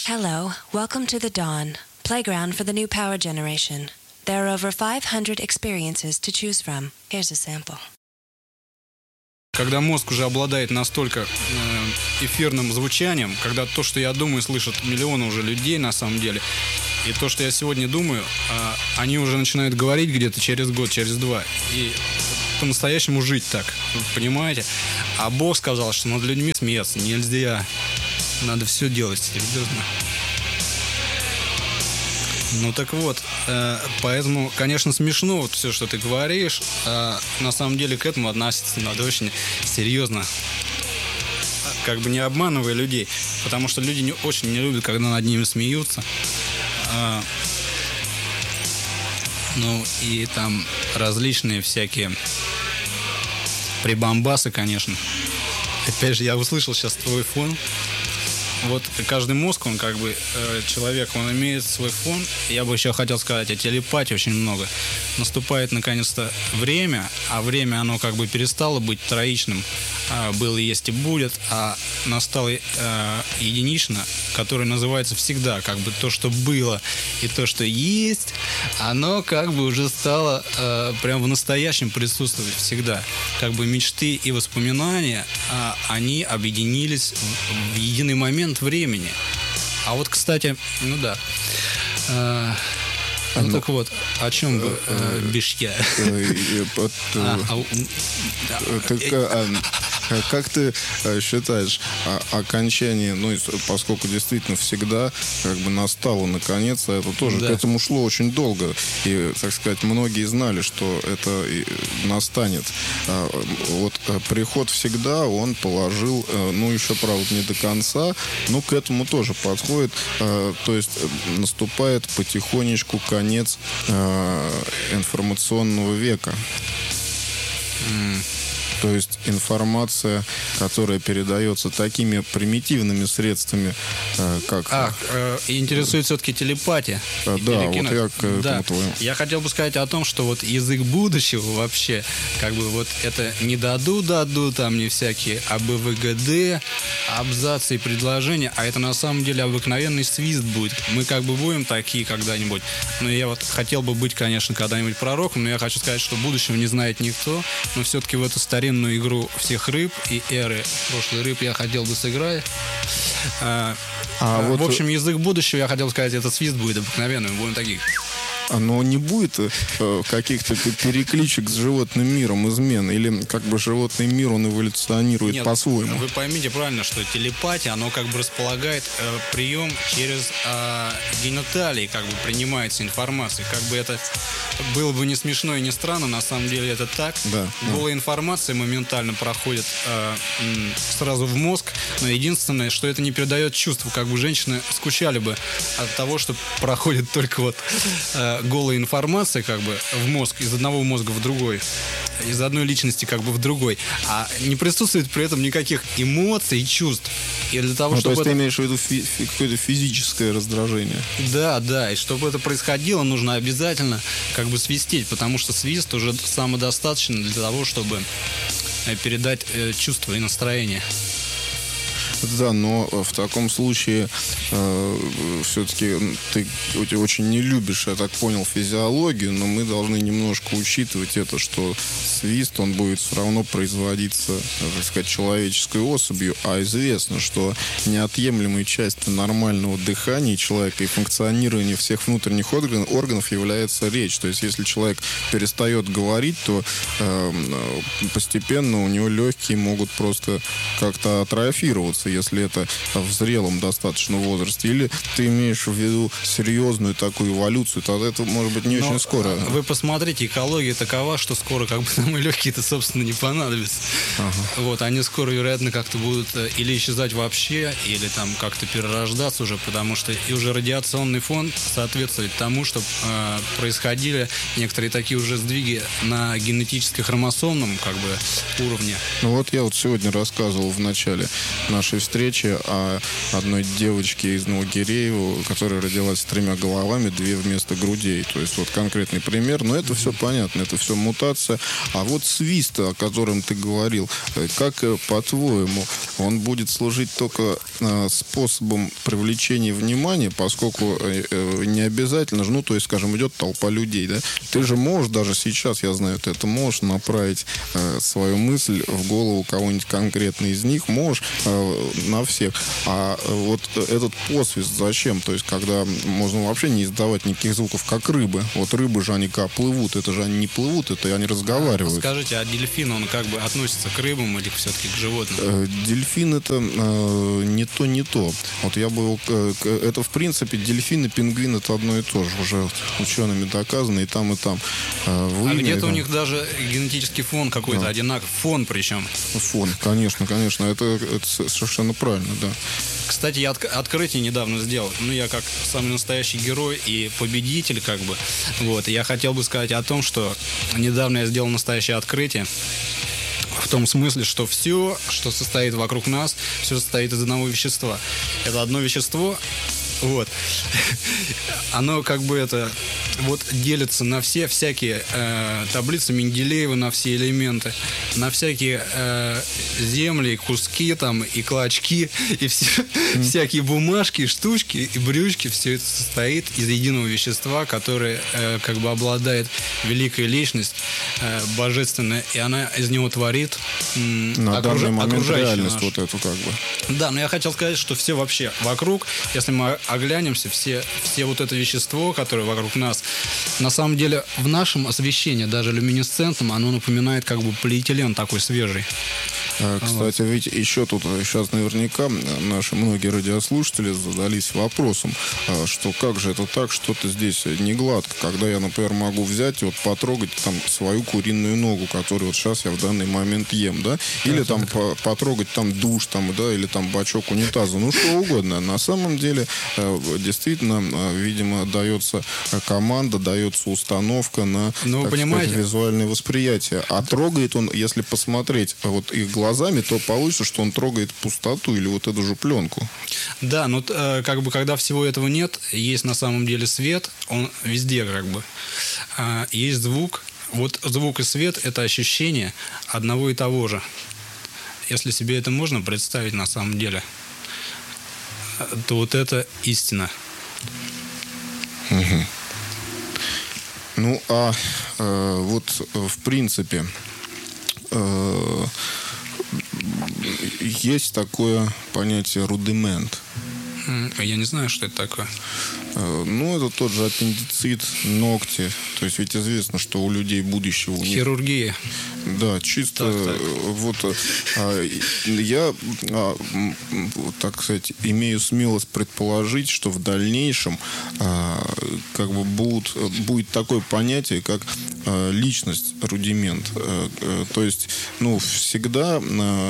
Hello, welcome to the Dawn, playground for the new power generation. There are over 500 experiences to choose from. Here's a sample. Когда мозг уже обладает настолько эфирным звучанием, когда то, что я думаю, слышат миллионы уже людей на самом деле, и то, что я сегодня думаю, они уже начинают говорить где-то через год, через два, и по-настоящему жить так, понимаете? А Бог сказал, что над людьми смеяться нельзя, надо все делать серьезно. Ну так вот, поэтому, конечно, смешно вот все, что ты говоришь, на самом деле к этому относиться надо очень серьезно, как бы не обманывая людей, потому что люди очень не любят, когда над ними смеются. Ну и там различные всякие прибамбасы, конечно. Опять же, я услышал сейчас твой фон. Вот каждый мозг, он как бы, человек, он имеет свой фон. Я бы еще хотел сказать о телепатии очень много. Наступает наконец-то время, а время, оно как бы перестало быть троичным. Было, есть и будет, а настало единично, которое называется всегда. Как бы то, что было и то, что есть, оно как бы уже стало прям в настоящем присутствовать всегда. Как бы мечты и воспоминания, они объединились в единый момент времени. А вот, кстати, ну да. Так вот, о чем бы бишь я? Как ты считаешь, окончание, ну, поскольку действительно всегда как бы настало наконец, а это тоже, к этому шло очень долго, и, так сказать, многие знали, что это настанет. Вот приход всегда, он положил, ну, еще, правда, не до конца, но к этому тоже подходит, то есть наступает потихонечку конец информационного века. То есть информация, которая передается такими примитивными средствами, как... Интересует все-таки телепатия. Да, вот я к этому твоему. Я хотел бы сказать о том, что вот язык будущего вообще, как бы вот это не даду, там не всякие АБВГД, абзацы и предложения, а это на самом деле обыкновенный свист будет. Мы как бы будем такие когда-нибудь. Но я вот хотел бы быть, конечно, когда-нибудь пророком, но я хочу сказать, что будущего не знает никто, но все-таки в эту старинную игру всех рыб и эры прошлых рыб я хотел бы сыграть. В общем, язык будущего, я хотел сказать, этот свист будет обыкновенным. Будем такие... Но не будет каких-то перекличек с животным миром, измен? Или как бы животный мир, он эволюционирует по-своему? Вы поймите правильно, что телепатия, оно как бы располагает прием через гениталии, как бы принимается информация. Как бы это было бы не смешно и не странно, на самом деле это так. Да. Голая информация моментально проходит сразу в мозг, но единственное, что это не передает чувства. Как бы женщины скучали бы от того, что проходит только вот... голая информация как бы в мозг, из одного мозга в другой, из одной личности как бы в другой, а не присутствует при этом никаких эмоций и чувств. И для того, чтобы то есть ты имеешь в виду какое-то физическое раздражение? Да, и чтобы это происходило, нужно обязательно как бы свистеть, потому что свист уже самодостаточно для того, чтобы передать чувства и настроение. Да, но в таком случае все-таки ты очень не любишь, я так понял, физиологию, но мы должны немножко учитывать это, что свист, он будет все равно производиться, так сказать, человеческой особью, а известно, что неотъемлемой частью нормального дыхания человека и функционирования всех внутренних органов является речь. То есть, если человек перестает говорить, то постепенно у него легкие могут просто как-то атрофироваться, если это в зрелом достаточно возрасте. Или ты имеешь в виду серьезную такую эволюцию, тогда это может быть не очень скоро. Вы посмотрите, экология такова, что скоро как бы нам и легкие-то, собственно, не понадобятся. Вот, они скоро, вероятно, как-то будут или исчезать вообще, или там как-то перерождаться уже, потому что и уже радиационный фон соответствует тому, что происходили некоторые такие уже сдвиги на генетически-хромосомном как бы уровне. Ну вот я вот сегодня рассказывал в начале нашей нашей встрече о одной девочке из Новогиреева, которая родилась с 3 головами, 2 вместо грудей. То есть вот конкретный пример. Но это все понятно, это все мутация. А вот свист, о котором ты говорил, как, по-твоему, он будет служить только способом привлечения внимания, поскольку не обязательно же, ну, то есть, скажем, идет толпа людей, да? Ты же можешь, даже сейчас, я знаю, ты это можешь направить свою мысль в голову кого-нибудь конкретно из них, можешь на всех. А вот этот посвист зачем? То есть, когда можно вообще не издавать никаких звуков, как рыбы. Вот рыбы же, они как плывут, это же они не плывут, это они разговаривают. Скажите, а дельфин, он как бы относится к рыбам или все-таки к животным? Дельфин это не то, не то. Вот я бы это, в принципе, дельфин и пингвин это одно и то же. Уже учеными доказано и там, и там. А где-то у них даже генетический фон какой-то одинаковый. Фон причем. Фон, конечно. Это совершенно правильно, да. Кстати, я открытие недавно сделал. Ну, я как самый настоящий герой и победитель, как бы. Вот. И я хотел бы сказать о том, что недавно я сделал настоящее открытие. В том смысле, что все, что состоит вокруг нас, все состоит из одного вещества. Это одно вещество, вот, оно как бы это вот делится на все всякие таблицы Менделеева, на все элементы, на всякие земли, куски там и клочки, и все, всякие бумажки, штучки и брючки. Все это состоит из единого вещества, которое как бы обладает великой личность, божественная, и она из него творит на данный момент реальность нашу. Вот эту как бы. Да, но я хотел сказать, что все вообще вокруг, если мы оглянемся, все вот это вещество, которое вокруг нас, на самом деле в нашем освещении, даже люминесцентном, оно напоминает как бы полиэтилен такой свежий. Кстати, ведь еще тут сейчас наверняка наши многие радиослушатели задались вопросом, что как же это так, что-то здесь не гладко, когда я, например, могу взять и вот потрогать там свою куриную ногу, которую вот сейчас я в данный момент ем, да, или там потрогать там душ, там, да, или там бачок унитаза, ну что угодно. На самом деле, действительно, видимо, дается команда, дается установка на визуальное восприятие. А трогает он, если посмотреть вот их глазами, то получится, что он трогает пустоту или вот эту же пленку. Да, но как бы когда всего этого нет, есть на самом деле свет, он везде как бы. Есть звук. Вот звук и свет – это ощущение одного и того же. Если себе это можно представить на самом деле, то вот это истина. Угу. Ну, вот в принципе есть такое понятие рудимент. Я не знаю, что это такое. Ну, это тот же аппендицит, ногти. То есть ведь известно, что у людей будущего... Хирургия. Да, чисто так. Вот я, так сказать, имею смелость предположить, что в дальнейшем как бы будет такое понятие, как личность рудимент. То есть, ну, всегда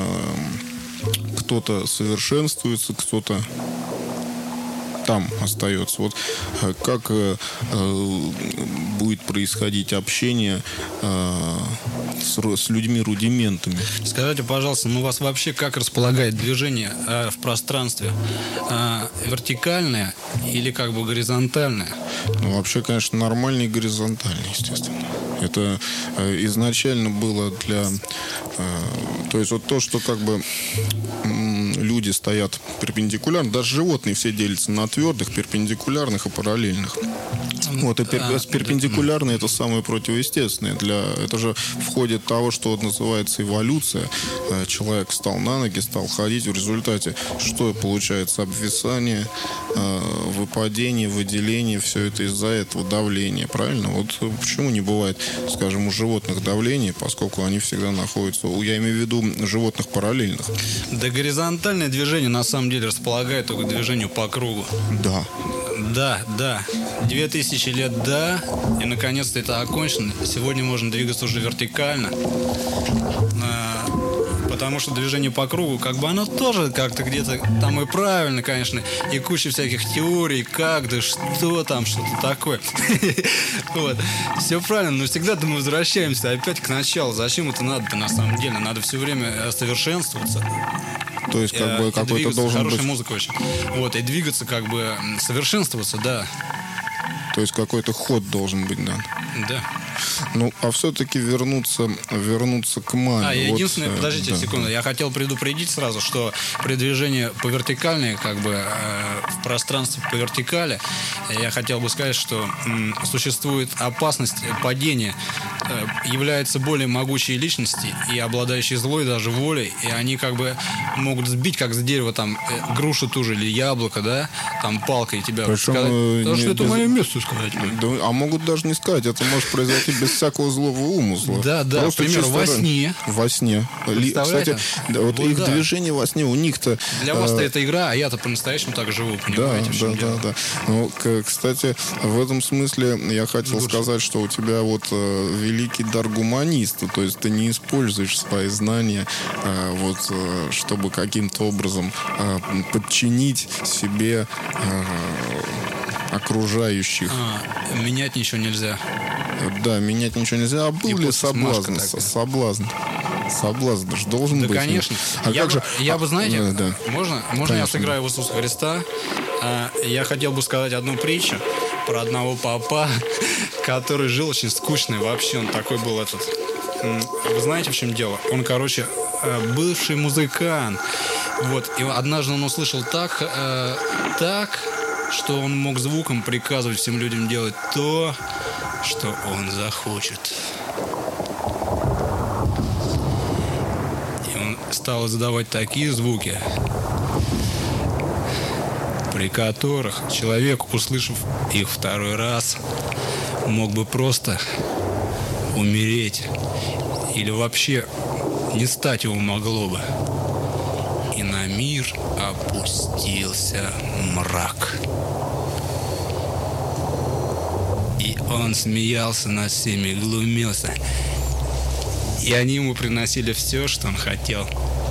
кто-то совершенствуется, кто-то там остается. Вот как будет происходить общение с людьми-рудиментами? Скажите, пожалуйста, ну вас вообще как располагает движение в пространстве? Вертикальное или как бы горизонтальное? Ну, вообще, конечно, нормальный горизонтальный, естественно. Это изначально было для... То есть вот то, что как бы люди стоят перпендикулярно, даже животные все делятся на твердых, перпендикулярных и параллельных. Вот, и перпендикулярные это самое противоестественное. Это же входит того, что называется эволюция. Человек встал на ноги, стал ходить. В результате что получается? Обвисание, выпадение, выделение. Все это из-за этого давления. Правильно? Вот почему не бывает, скажем, у животных давления, поскольку они всегда находятся... Я имею в виду животных параллельных. Да, горизонтальное движение на самом деле располагает только к движению по кругу. Да. Да. 2000 лет, да. И наконец-то это окончено. Сегодня можно двигаться уже вертикально. Потому что движение по кругу, как бы оно тоже как-то где-то там и правильно, конечно. И куча всяких теорий, как, да что там, что-то такое. Вот. Все правильно, но всегда мы возвращаемся опять к началу. Зачем это надо-то на самом деле? Надо все время совершенствоваться. То есть, как бы, какой-то двигаться, должен хорошая быть... музыка очень. Вот, и двигаться, как бы, совершенствоваться, да. То есть, какой-то ход должен быть, да. Да. Ну, а все-таки вернуться к маме. Вот, единственное, подождите да. секунду, я хотел предупредить сразу, что при движении по вертикальной, как бы в пространстве по вертикали, я хотел бы сказать, что существует опасность падения. Являются более могучие личности и обладающие злой даже волей, и они как бы могут сбить, как с дерева, там, грушу ту же или яблоко, да, там, палкой тебя Причем, сказать, потому что это без- мое место, сказать. Да, а могут даже не сказать, это может произойти без всякого злого умысла. Да, да, Просто к примеру, чисто во сне. Во сне. Представляете? Кстати, да, вот Вот их да. движение во сне, у них-то... Для вас-то это игра, а я-то по-настоящему так живу, Да, понимаете, в чем дело? да. Ну, кстати, в этом смысле я хотел сказать, что у тебя вот великий дар гуманиста, то есть ты не используешь свои знания, чтобы каким-то образом подчинить себе окружающих. Менять ничего нельзя. Да, менять ничего нельзя. А был И ли после соблазн? смазка такая. Соблазн же должен Да, быть. конечно. А я как же... я бы, знаете, да. можно Конечно. я сыграю в Иисуса Христа? Я хотел бы сказать одну притчу про одного папа, который жил очень скучный вообще. Он такой был этот... Вы знаете, в чем дело? Он, короче, бывший музыкант. Вот. И однажды он услышал так, что он мог звуком приказывать всем людям делать то, что он захочет. И он стал издавать такие звуки, при которых человек, услышав их второй раз, мог бы просто умереть. Или вообще не стать его могло бы. И на мир опустился мрак. И он смеялся над всеми, глумился. И они ему приносили все, что он хотел.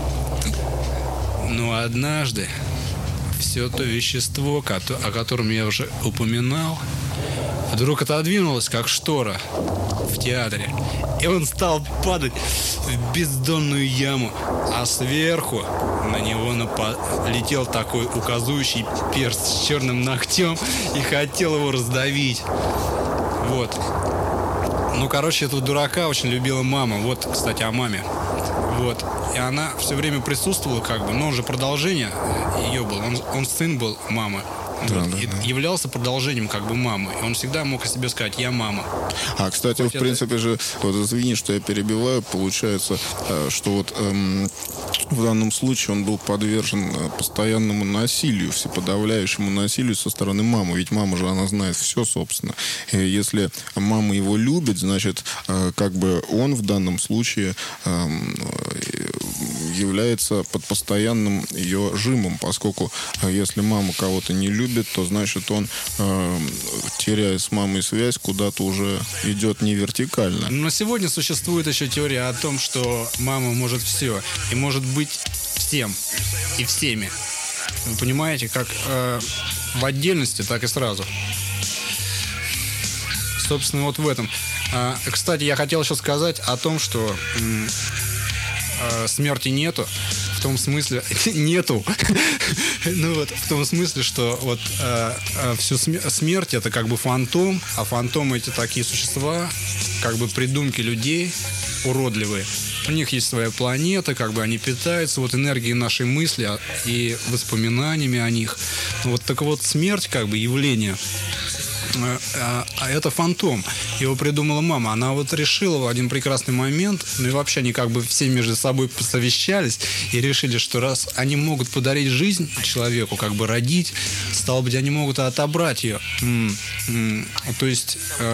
Но однажды все то вещество, о котором я уже упоминал, вдруг отодвинулось, как штора в театре. И он стал падать в бездонную яму, а сверху на него летел такой указующий перст с черным ногтем и хотел его раздавить. Вот. Ну, короче, этого дурака очень любила мама. Вот, кстати, о маме. Вот. И она все время присутствовала, как бы, но он же продолжение ее был. Он сын был мамы. Да, Вот. да, И да. являлся продолжением, как бы, мамы. И он всегда мог о себе сказать: я мама. А, кстати, в принципе же, вот извини, что я перебиваю, получается, что вот в данном случае он был подвержен постоянному насилию, всеподавляющему насилию со стороны мамы. Ведь мама же, она знает все, собственно. И если мама его любит, значит, как бы он в данном случае является под постоянным ее жимом, поскольку если мама кого-то не любит, то значит он, теряя с мамой связь, куда-то уже идет не вертикально. Но сегодня существует еще теория о том, что мама может все и может быть всем и всеми. Вы понимаете, как в отдельности, так и сразу. Собственно, вот в этом. Кстати, я хотел еще сказать о том, что смерти нету. В том смысле... Нету. Ну вот, в том смысле, что вот всю смерть — это как бы фантом, а фантомы — эти такие существа, как бы придумки людей уродливые. У них есть своя планета, как бы они питаются вот энергией нашей мысли и воспоминаниями о них. Вот так вот, смерть, как бы явление, а это фантом. Его придумала мама. Она вот решила в один прекрасный момент, ну и вообще они как бы все между собой посовещались и решили, что раз они могут подарить жизнь человеку, как бы родить, стало быть, они могут отобрать ее. То есть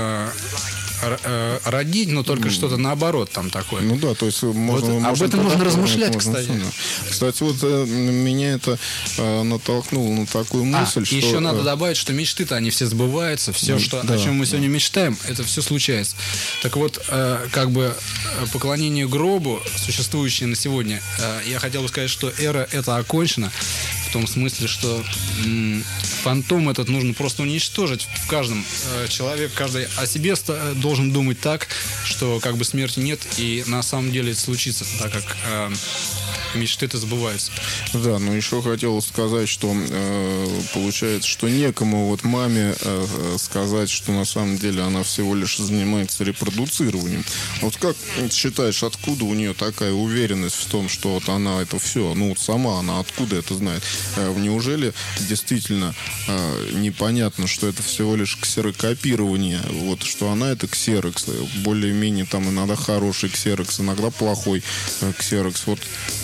родить, но только что-то наоборот там такое. Ну да, то есть можно, Вот об этом можно размышлять, кстати. Кстати, вот меня это натолкнуло на такую мысль, что... Еще надо добавить, что мечты-то они все сбываются. Все, о чем мы сегодня мечтаем, это все случается. Так вот, как бы поклонение гробу, существующее на сегодня, я хотел бы сказать, что эра это окончена. В том смысле, что фантом этот нужно просто уничтожить в каждом. Человек, каждый о себе должен думать так, что как бы смерти нет, и на самом деле это случится, так как мечты-то сбываются. Да, но еще хотел сказать, что получается, что некому вот маме сказать, что на самом деле она всего лишь занимается репродуцированием. Вот как считаешь, откуда у нее такая уверенность в том, что вот она это все, ну вот сама она откуда это знает? Неужели действительно непонятно, что это всего лишь ксерокопирование, вот что она это ксерокс, более-менее там иногда хороший ксерокс, иногда плохой ксерокс. Вот.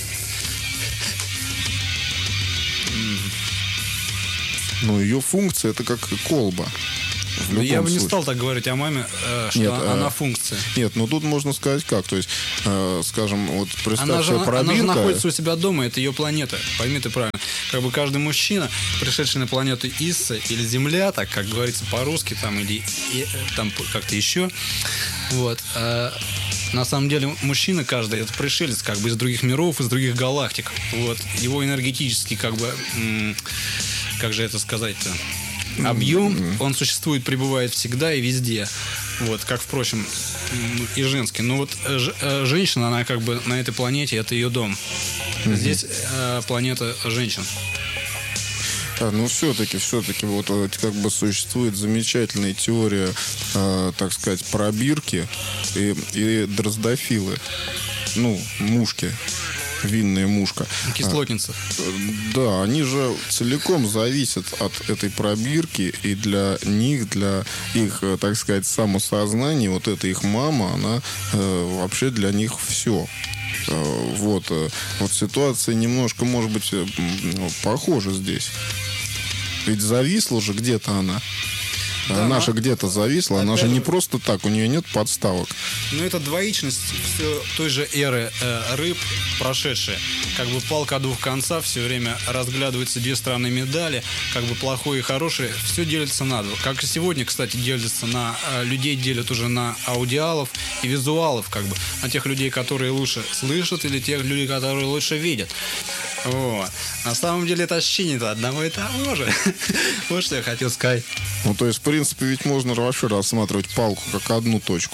Но ее функция это как колба. Я бы не стал так говорить о маме, что нет, она функция. Нет, ну тут можно сказать как. То есть, скажем, вот представь она себе пробирка. Она же находится у себя дома, это ее планета. Пойми ты правильно. Как бы каждый мужчина, пришедший на планету Исса или Земля, так как говорится по-русски, там, или там как-то еще, вот, на самом деле мужчина каждый это пришелец как бы из других миров, из других галактик. Вот. Его энергетический как бы, как же это сказать-то, объем, он существует, пребывает всегда и везде. Вот, как, впрочем, и женский. Но вот женщина, она как бы на этой планете, это ее дом. Здесь планета женщин. Ну, все-таки, вот как бы существует замечательная теория, так сказать, пробирки и дроздофилы. Ну, мушки. Винная мушка. Кислотница. Да, они же целиком зависят от этой пробирки, и для них, для их, так сказать, самосознания, вот эта их мама, она вообще для них все. Вот ситуация немножко, может быть, похожа здесь. Ведь зависла же где-то она. Да, она же где-то зависла, она же не просто так, у нее нет подставок. Ну, это двоичность все той же эры рыб, прошедшая. Как бы палка о двух концах, все время разглядываются две стороны медали, как бы плохое и хорошее, все делится на два. Как и сегодня, кстати, делится на людей, делят уже на аудиалов и визуалов, как бы, на тех людей, которые лучше слышат, или тех людей, которые лучше видят. Вот. На самом деле это ощущение-то одного и того же. Вот что я хотел сказать. Ну, то есть, в принципе, ведь можно вообще рассматривать палку как одну точку.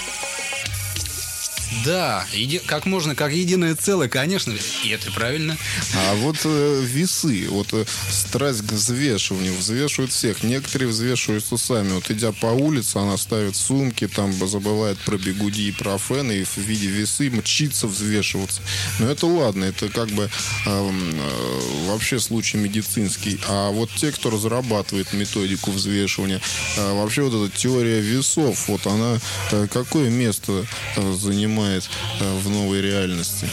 Да, как можно, как единое целое, конечно, и это правильно. А вот весы, вот страсть к взвешиванию, взвешивают всех. Некоторые взвешиваются сами. Вот идя по улице, она ставит сумки, там забывает про бигуди и про фены, и в виде весы мчится взвешиваться. Но это ладно, это как бы вообще случай медицинский. А вот те, кто разрабатывает методику взвешивания, вообще вот эта теория весов, вот она какое место занимает в новой реальности?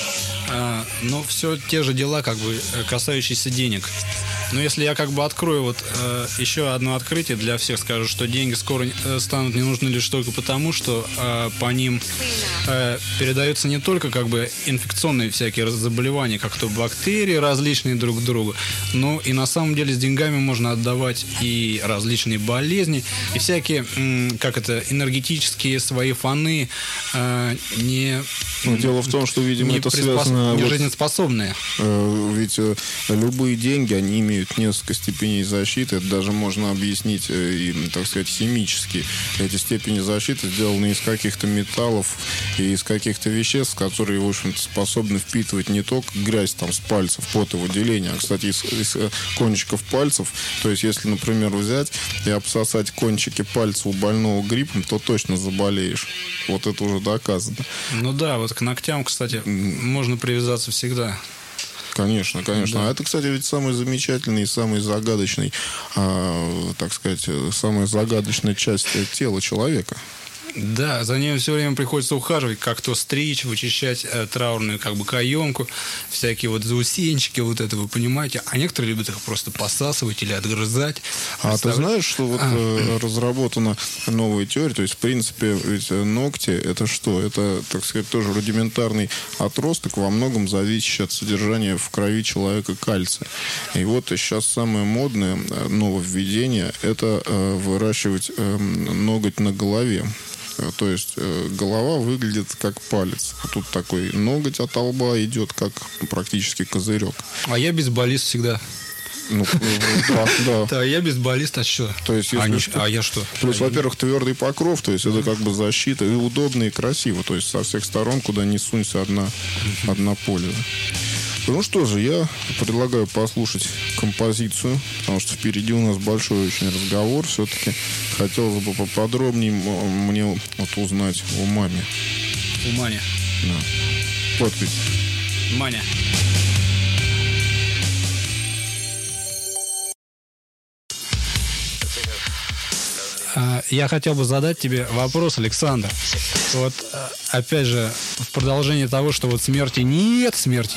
Ну, все те же дела, как бы, касающиеся денег. Но если я как бы открою вот еще одно открытие для всех, скажу, что деньги скоро станут не нужны лишь только потому, что по ним передаются не только как бы инфекционные всякие заболевания, как то бактерии различные друг к другу, но и на самом деле с деньгами можно отдавать и различные болезни, и всякие, как это, энергетические свои фоны не... Но дело в том, что, видимо, это связано... Не жизнеспособные. Ведь любые деньги, они имеют несколько степеней защиты. Это даже можно объяснить и, так сказать, химически. Эти степени защиты сделаны из каких-то металлов и из каких-то веществ, которые, в общем-то, способны впитывать не только грязь там с пальцев, потовыделение, а, кстати, из кончиков пальцев. То есть, если, например, взять и обсосать кончики пальцев у больного гриппом, то точно заболеешь. Вот это уже доказано. Ну да, вот к ногтям, кстати, можно привязаться всегда. Конечно, конечно. Да. А это, кстати, ведь самый замечательный и самый загадочный, так сказать, самая загадочная часть тела человека. Да, за ней все время приходится ухаживать, как то стричь, вычищать траурную как бы каемку, всякие вот заусенчики, вот это вы понимаете. А некоторые любят их просто посасывать или отгрызать. А ты знаешь, что вот разработана новая теория, то есть, в принципе, ведь ногти, это что? Это, так сказать, тоже рудиментарный отросток, во многом зависящий от содержания в крови человека кальция. И вот сейчас самое модное нововведение – это выращивать ноготь на голове. То есть голова выглядит как палец. Тут такой ноготь от лба идет, как практически козырек. А я бейсболист всегда. Да. Да, я бейсболист, а что? То есть, если А я что? Плюс, во-первых, твердый покров, то есть это как бы защита, и удобно, и красиво. То есть со всех сторон, куда ни сунься, одна польза. Ну что же, я предлагаю послушать композицию, потому что впереди у нас большой очень разговор. Все-таки хотелось бы поподробнее мне вот узнать о маме. У Мани. Да. Вот ведь. Маня. Я хотел бы задать тебе вопрос, Александр. Вот, опять же, в продолжение того, что вот смерти нет.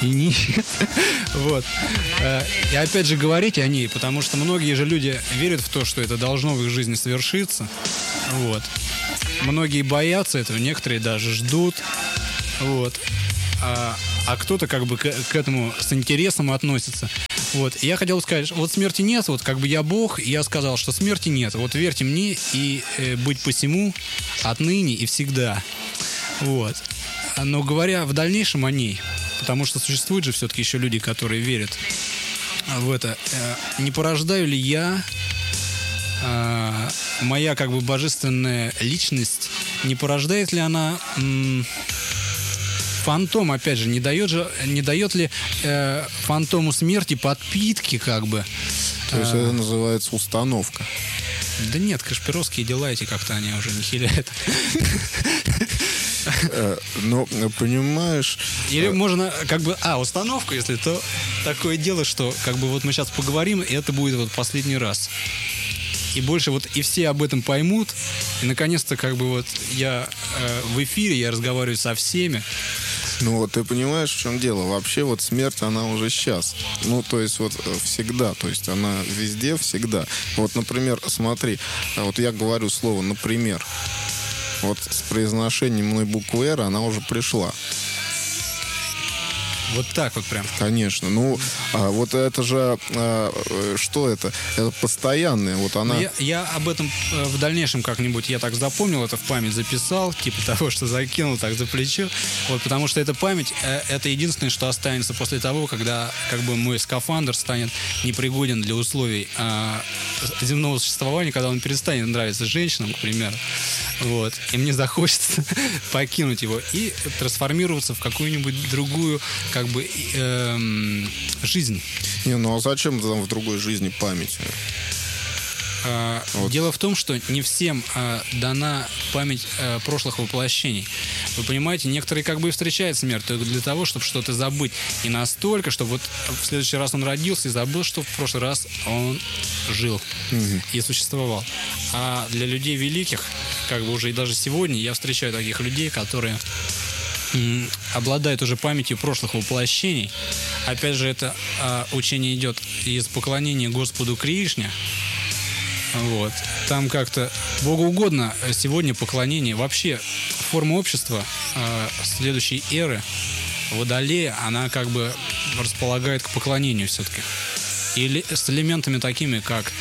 Вот. И опять же говорить о ней, потому что многие же люди верят в то, что это должно в их жизни свершиться. Вот. Многие боятся этого, некоторые даже ждут. Вот. А кто-то как бы к этому с интересом относится. Вот. И я хотел сказать, вот смерти нет, вот как бы я Бог, и я сказал, что смерти нет. Вот верьте мне и быть посему отныне и всегда. Вот. Но говоря в дальнейшем о ней, потому что существуют же все-таки еще люди, которые верят в это, не порождаю ли я, моя как бы божественная личность, не порождает ли она... Фантом, опять же, не дает ли фантому смерти подпитки, как бы? То есть это называется установка. Да нет, кашпировские дела эти как-то они уже не хиляют. Но, понимаешь... Или можно, как бы, установку, если то такое дело, что, как бы, вот мы сейчас поговорим, и это будет вот последний раз. И больше вот и все об этом поймут. И, наконец-то, как бы, вот я в эфире, я разговариваю со всеми. Ну вот ты понимаешь, в чем дело? Вообще вот смерть, она уже сейчас. Ну, то есть вот всегда. То есть она везде, всегда. Вот, например, смотри. Вот я говорю слово «например». Вот с произношением мной буквы «Р» она уже пришла. Вот так вот прям. Конечно. Ну, вот это же... что это? Это постоянное. Вот она... Я об этом в дальнейшем как-нибудь, я так запомнил, это в память записал, типа того, что закинул так за плечо. Вот, потому что эта память, это единственное, что останется после того, когда как бы мой скафандр станет непригоден для условий земного существования, когда он перестанет нравиться женщинам, к примеру. Вот. И мне захочется покинуть его и трансформироваться в какую-нибудь другую как бы жизнь. Не, ну а зачем там в другой жизни память? Вот. Дело в том, что не всем дана память прошлых воплощений. Вы понимаете, некоторые как бы и встречают смерть только для того, чтобы что-то забыть. И настолько, что вот в следующий раз он родился и забыл, что в прошлый раз он жил и существовал. А для людей великих, как бы уже и даже сегодня, я встречаю таких людей, которые обладают уже памятью прошлых воплощений. Опять же, это учение идет из поклонения Господу Кришне. Вот. Там как-то Богу угодно сегодня поклонение. Вообще форма общества следующей эры Водолея, она как бы располагает к поклонению все-таки. Или с элементами такими, как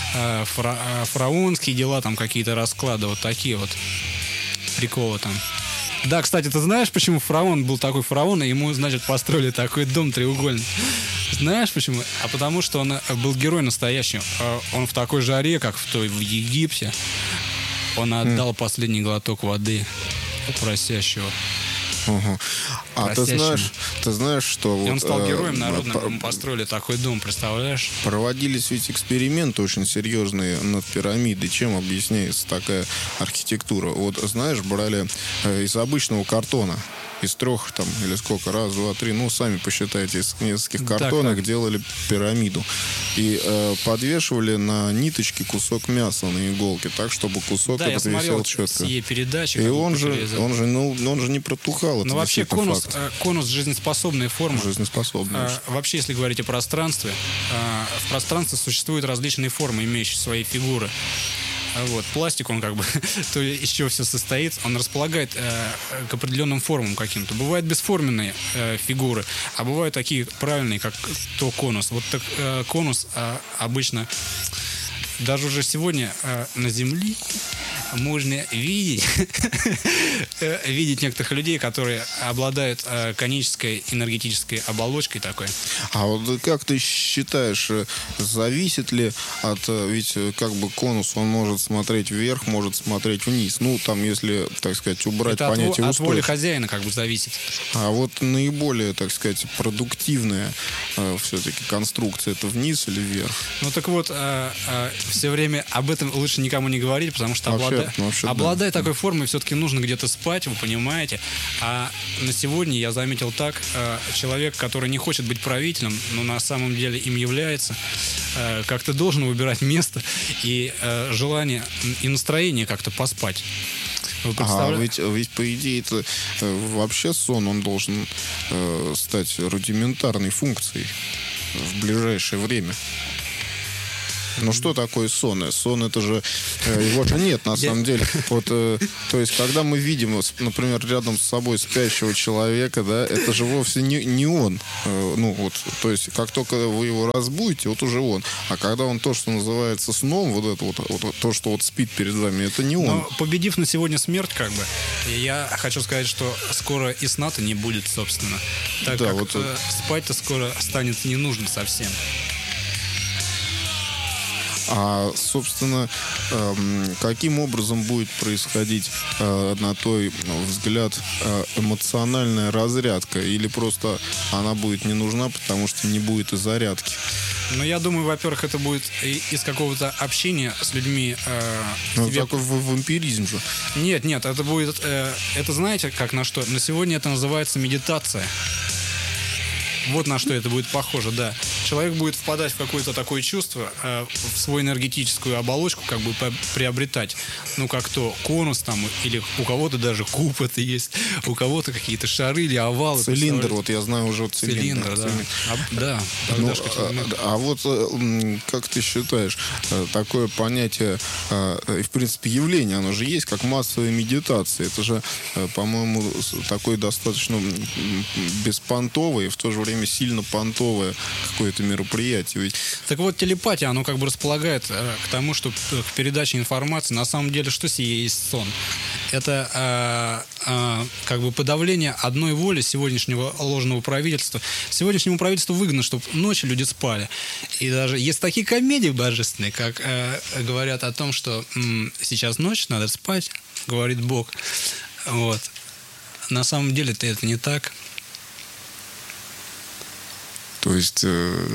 фараонские дела, там какие-то расклады, вот такие вот приколы там. Да, кстати, ты знаешь, почему фараон был такой фараон, и ему, значит, построили такой дом треугольный? Знаешь почему? А потому что он был герой настоящий. Он в такой жаре, как в Египте, он отдал последний глоток воды у просящего. Угу. А ты знаешь, что... И он стал героем народным, ему построили такой дом, представляешь? Проводились ведь эксперименты очень серьезные над пирамидой. Чем объясняется такая архитектура? Вот, знаешь, брали из обычного картона, из 3 там, или сколько, 1, 2, 3, ну, сами посчитайте, из нескольких картонок так. Делали пирамиду. И подвешивали на ниточки кусок мяса на иголке, так, чтобы кусок этот висел четко. Передачи, и он же не протухал. Но вообще конус жизнеспособная форма. Жизнеспособная. Вообще, если говорить о пространстве, в пространстве существуют различные формы, имеющие свои фигуры. Вот. Пластик, он как бы, то из чего все состоит, он располагает к определенным формам каким-то. Бывают бесформенные фигуры, а бывают такие правильные, как то конус. Вот так конус обычно, даже уже сегодня на Земле, можно видеть, видеть некоторых людей, которые обладают конической энергетической оболочкой такой. А вот как ты считаешь, зависит ли от... Ведь как бы конус, он может смотреть вверх, может смотреть вниз. Ну, там, если, так сказать, убрать Это понятие от воли устойчивости. хозяина как бы зависит. А вот наиболее, так сказать, продуктивная все-таки конструкция, это вниз или вверх? Ну так вот, все время об этом лучше никому не говорить, потому что Вообще, обладая да. такой формой, все-таки нужно где-то спать, вы понимаете. А на сегодня я заметил так, человек, который не хочет быть правителем, но на самом деле им является, как-то должен выбирать место и желание и настроение как-то поспать. Вы Ведь по идее это вообще сон, он должен стать рудиментарной функцией в ближайшее время. Ну что такое сон? Сон это же... Его же нет на самом деле. Вот, то есть, когда мы видим, например, рядом с собой спящего человека, да, это же вовсе не он. Ну вот, то есть, как только вы его разбудите, вот уже он. А когда он то, что называется сном, вот это вот то, что вот спит перед вами, это не он. Но победив на сегодня смерть, как бы, я хочу сказать, что скоро и сна-то не будет, собственно. Так Да, как вот спать-то скоро станет не нужно совсем. А, собственно, каким образом будет происходить, на твой взгляд, эмоциональная разрядка? Или просто она будет не нужна, потому что не будет и зарядки? Ну, я думаю, во-первых, это будет из какого-то общения с людьми. Ну, такой вампиризм же. Нет, это будет... это знаете, как на что? На сегодня это называется медитация. Вот на что это будет похоже, да. Человек будет впадать в какое-то такое чувство, в свою энергетическую оболочку как бы приобретать. Ну, как то конус там, или у кого-то даже куб это есть, у кого-то какие-то шары или овалы. Цилиндр, вот я знаю уже вот цилиндр. Да. Да. Ну, а вот как ты считаешь, такое понятие, и в принципе явление, оно же есть, как массовая медитация. Это же, по-моему, такое достаточно беспонтовое и в то же время сильно понтовое какое-то мероприятие. Ведь... Так вот, телепатия, оно как бы располагает к тому, что к передаче информации. На самом деле, что сие есть сон? Это как бы подавление одной воли сегодняшнего ложного правительства. Сегодняшнему правительству выгодно, чтобы ночью люди спали. И даже есть такие комедии божественные, как говорят о том, что сейчас ночь, надо спать, говорит Бог. Вот. На самом деле-то это не так. То есть...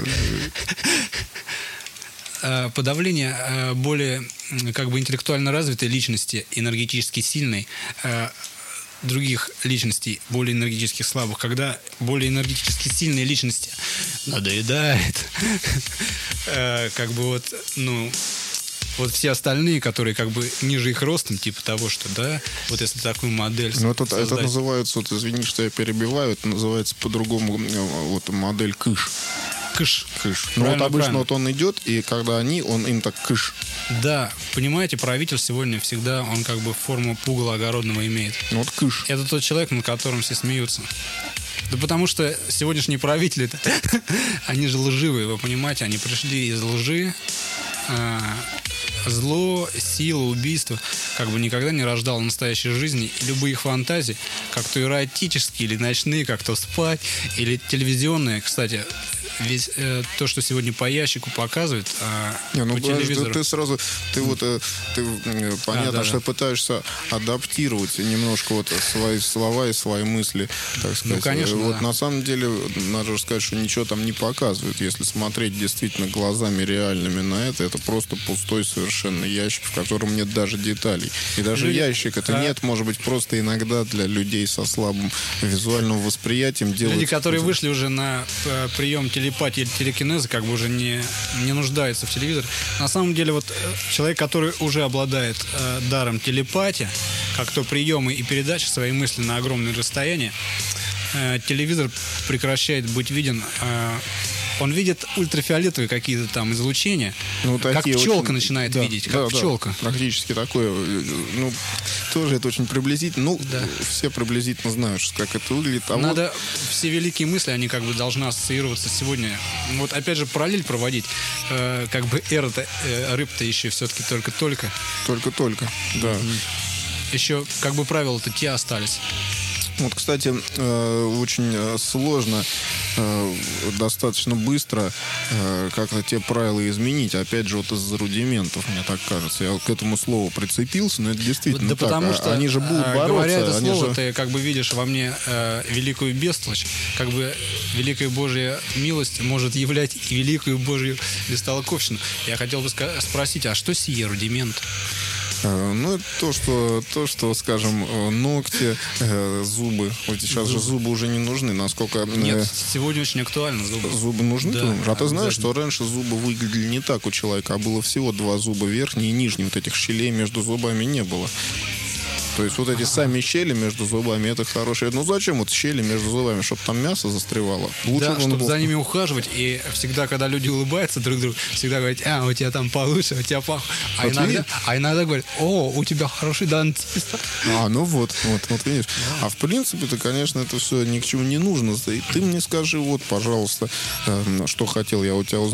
Подавление более как бы интеллектуально развитой личности, энергетически сильной, других личностей, более энергетически слабых, когда более энергетически сильные личности надоедает, как бы вот, ну... Вот все остальные, которые как бы ниже их ростом, типа того, что, да, вот если такую модель Ну, это называется, вот извини, что я перебиваю, это называется по-другому, вот модель кыш. Кыш. Ну, вот обычно вот он идет, и когда он им так кыш. Да, понимаете, правитель сегодня всегда, он как бы форму пугала огородного имеет. Ну, вот кыш. Это тот человек, над которым все смеются. Да потому что сегодняшние правители, они же лживые, вы понимаете, они пришли из лжи. Зло, сила, убийство как бы никогда не рождало настоящей жизни. И любые их фантазии, как то эротические или ночные, как то спать, или телевизионные, кстати, ведь то, что сегодня по ящику показывают, по телевизору... Понятно, что пытаешься адаптировать немножко вот свои слова и свои мысли, так сказать. Ну, конечно, вот да. На самом деле, надо же сказать, что ничего там не показывают. Если смотреть действительно глазами реальными на это просто пустой совершенно ящик, в котором нет даже деталей. И даже ящик это нет, может быть, просто иногда для людей со слабым визуальным восприятием делают... Люди, которые вышли уже на прием телепатии или телекинеза, как бы уже не нуждаются в телевизоре. На самом деле, вот человек, который уже обладает даром телепатии, как то приемы и передачи своей мысли на огромное расстояние, телевизор прекращает быть виден он видит ультрафиолетовые какие-то там излучения, Ну, как такие пчелка очень- начинает да, видеть, как да, да, пчелка. практически такое. Ну, тоже это очень приблизительно. Ну, Да. все приблизительно знают, как это выглядит. А вот Надо все великие мысли, они как бы должны ассоциироваться сегодня. Вот опять же параллель проводить. Как бы эра-то, рыб-то еще все-таки только-только. только-только, да. Еще как бы правила-то те остались. Вот, кстати, очень сложно достаточно быстро как-то те правила изменить. Опять же, вот из-за рудиментов, мне так кажется. Я вот к этому слову прицепился, но это действительно Да так. потому что, Они же будут бороться. говоря это они слово, же... ты как бы видишь во мне великую бестолочь, как бы великая Божья милость может являть и великую Божью бестолковщину. Я хотел бы спросить, а что сие рудимент? Ну, это то, что, скажем, ногти, зубы. Вот сейчас же зубы уже не нужны, насколько... Нет, сегодня очень актуально зубы. Зубы нужны? Да, ты думаешь? А ты знаешь, обязательно. что раньше зубы выглядели не так у человека, а было всего 2 зуба, верхний и нижний. Вот этих щелей между зубами не было. То есть вот эти сами щели между зубами, это хорошие. Ну зачем вот щели между зубами, чтобы там мясо застревало? Лучше Да, бы он чтобы был- за ними ухаживать. И всегда, когда люди улыбаются друг другу, всегда говорят, у тебя там получше, у тебя пах. Вот видишь? А иногда говорят, у тебя хороший дантист. Ну вот видишь. А в принципе-то, конечно, это все ни к чему не нужно. И ты мне скажи, вот, пожалуйста, что хотел я у тебя узнать.